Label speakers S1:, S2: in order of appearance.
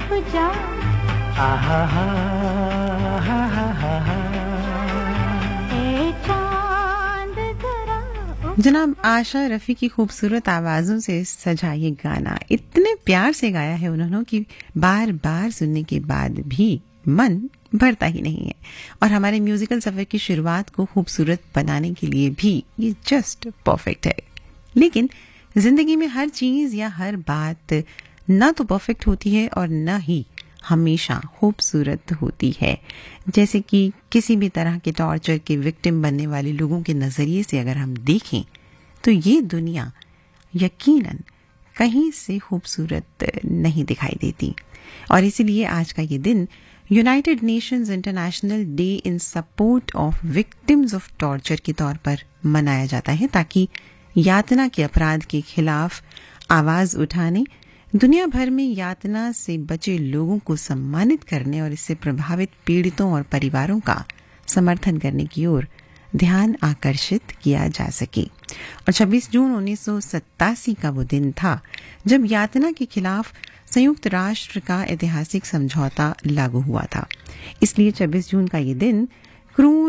S1: जा।
S2: आहा हा हा हा हा हा।
S1: ए चांद जरा
S3: जनाब आशा रफ़ी की खूबसूरत आवाज़ों से सजा ये गाना इतने प्यार से गाया है उन्होंने कि बार बार सुनने के बाद भी मन भरता ही नहीं है। और हमारे म्यूजिकल सफ़र की शुरुआत को खूबसूरत बनाने के लिए भी ये जस्ट परफेक्ट है। लेकिन जिंदगी में हर चीज़ या हर बात ना तो परफेक्ट होती है और ना ही हमेशा खूबसूरत होती है। जैसे कि किसी भी तरह के टॉर्चर के विक्टिम बनने वाले लोगों के नज़रिए से अगर हम देखें तो ये दुनिया यकीनन कहीं से खूबसूरत नहीं दिखाई देती। और इसीलिए आज का ये दिन United Nations international day in support of victims of torture के तौर पर मनाया जाता है, ताकि यातना के अपराध के खिलाफ आवाज उठाने, दुनिया भर में यातना से बचे लोगों को सम्मानित करने और इससे प्रभावित पीड़ितों और परिवारों का समर्थन करने की ओर ध्यान आकर्षित किया जा सके। और 26 जून 1987 का वो दिन था जब यातना के खिलाफ संयुक्त राष्ट्र का ऐतिहासिक समझौता लागू हुआ था। इसलिए 26 जून का ये दिन क्रूर